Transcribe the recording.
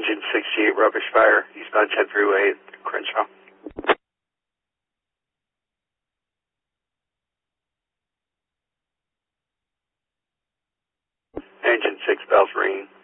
Engine 68, rubbish fire, eastbound 10 Freeway, Crenshaw. Engine 6, bells ringing.